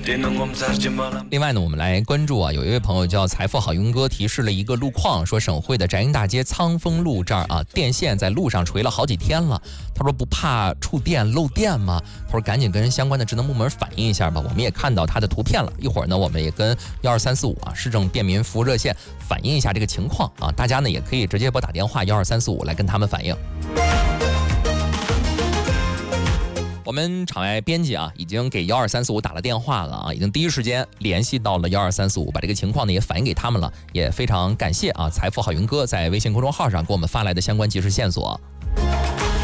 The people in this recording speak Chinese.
另外呢，我们来关注啊，有一位朋友叫财富好运哥提示了一个路况，说省会的宅营大街苍丰路这儿啊，电线在路上垂了好几天了。他说不怕触电漏电吗？他说赶紧跟相关的职能部门反映一下吧。我们也看到他的图片了，一会儿呢我们也跟12345啊市政便民服务热线反映一下这个情况啊，大家呢也可以直接拨打电话12345来跟他们反映。我们场外编辑啊，已经给12345打了电话了啊，已经第一时间联系到了12345，把这个情况呢也反映给他们了，也非常感谢啊，财富好运哥在微信公众号上给我们发来的相关及时线索。